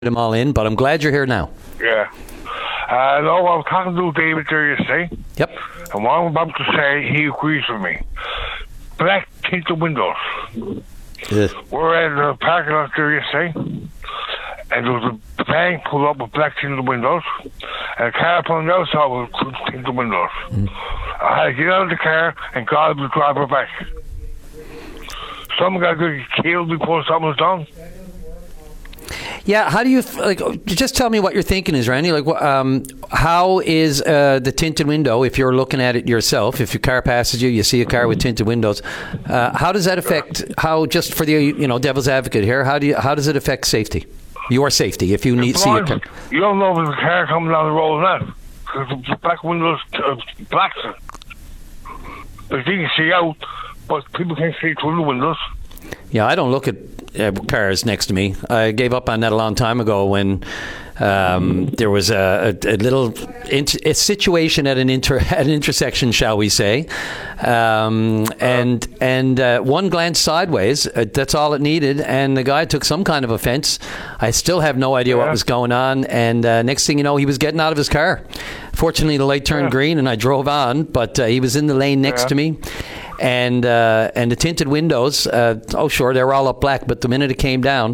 them all in, but I'm glad you're here now. Yeah. No, I was talking to David there yesterday. Yep. And what I'm about to say, he agrees with me. Black tinted windows. We're at the parking lot there yesterday, and there was a van pulled up with black tinted windows, and a car on the outside with tinted windows. I had to get out of the car and call the driver back. Someone got to get killed before something was done. Yeah, how do you just tell me what your thinking is, Randy? How is the tinted window, if you're looking at it yourself, if your car passes you, you see a car with tinted windows, how does that affect, just for the devil's advocate here, how does it affect safety? Your safety, if you see a car. You don't know if there's a car coming down the road or not, because the black windows blacks it. But you can see out, but people can't see through the windows. Yeah, I don't look at cars next to me. I gave up on that a long time ago when there was a little a situation at an intersection, shall we say, and one glance sideways. That's all it needed, and the guy took some kind of offense. I still have no idea what was going on, and next thing you know, he was getting out of his car. Fortunately, the light turned green, and I drove on, but he was in the lane next to me. And the tinted windows, sure, they were all up black, but the minute it came down,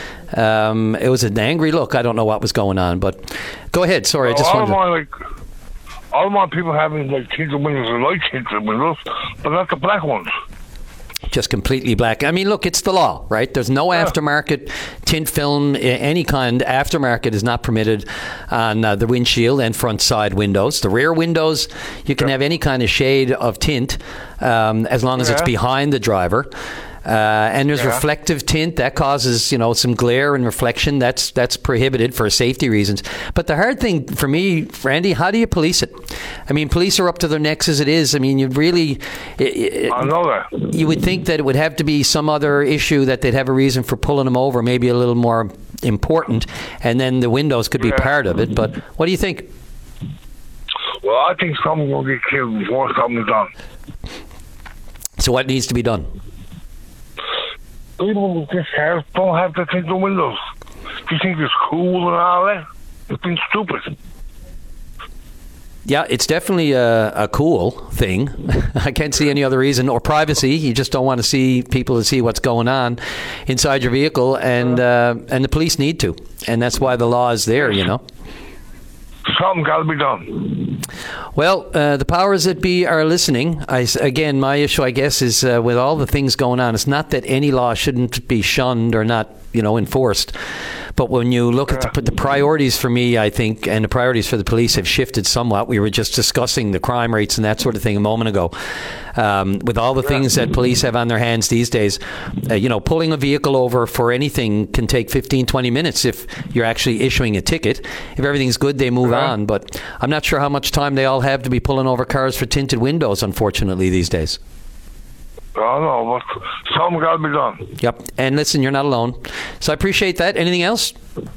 it was an angry look. I don't know what was going on, but go ahead. Sorry, I just wanted I don't want people having tinted windows and light tinted windows, but not the black ones. Just completely black. I mean, look, it's the law, right? There's no aftermarket tint film, any kind. Aftermarket is not permitted on the windshield and front side windows. The rear windows, you can have any kind of shade of tint as long as it's behind the driver. And there's reflective tint that causes, some glare and reflection. That's prohibited for safety reasons. But the hard thing for me, Randy, how do you police it? I mean, police are up to their necks as it is. I mean, you really... I know that. You would think that it would have to be some other issue that they'd have a reason for pulling them over, maybe a little more important, and then the windows could be part of it. But what do you think? Well, I think someone will get killed before something's done. So what needs to be done? People with this house don't have to tinted windows. Do you think it's cool and all that? It's been stupid. Yeah, it's definitely a cool thing. I can't see any other reason. Or privacy. You just don't want to see people to see what's going on inside your vehicle, and the police need to. And that's why the law is there, Something got to be done. Well, the powers that be are listening. Again, my issue, I guess, is with all the things going on, it's not that any law shouldn't be shunned or not, enforced. But when you look at the priorities for me, I think, and the priorities for the police have shifted somewhat. We were just discussing the crime rates and that sort of thing a moment ago. With all the things that police have on their hands these days, pulling a vehicle over for anything can take 15, 20 minutes if you're actually issuing a ticket. If everything's good, they move on. But I'm not sure how much time they all have to be pulling over cars for tinted windows, unfortunately, these days. I don't know, but something got to be done. Yep. And listen, you're not alone. So I appreciate that. Anything else?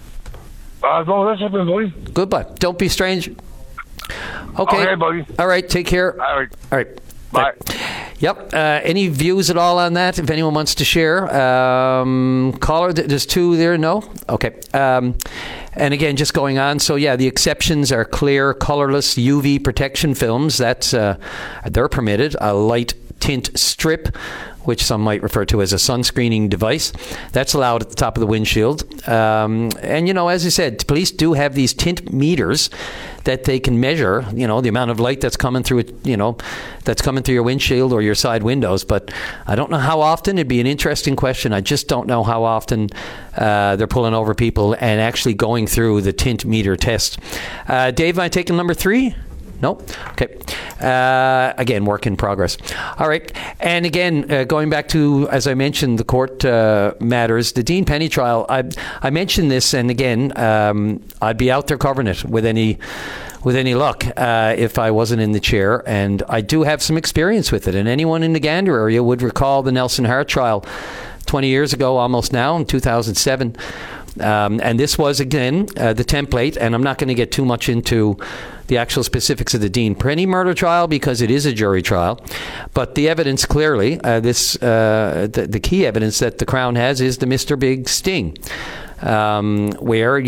No, that's it, buddy. Goodbye. Don't be strange. Okay, buddy. All right, take care. All right. Bye. Yep. Any views at all on that? If anyone wants to share, caller. There's two there. No. Okay. And again, just going on. So yeah, the exceptions are clear, colorless UV protection films. That's they're permitted. A light tint strip, which some might refer to as a sunscreening device, that's allowed at the top of the windshield. And as I said, police do have these tint meters that they can measure, the amount of light that's coming through it, that's coming through your windshield or your side windows. But I don't know how often. It'd be an interesting question. I just don't know how often they're pulling over people and actually going through the tint meter test. Dave, am I taking number 3? No? Okay. Again, work in progress. All right. And again, going back to, as I mentioned, the court matters, the Dean Penny trial, I mentioned this, and again, I'd be out there covering it with any luck if I wasn't in the chair. And I do have some experience with it. And anyone in the Gander area would recall the Nelson Hart trial 20 years ago, almost now, in 2007. And this was, again, the template, and I'm not going to get too much into the actual specifics of the Dean Penny murder trial because it is a jury trial. But the evidence clearly, the key evidence that the Crown has is the Mr. Big sting. where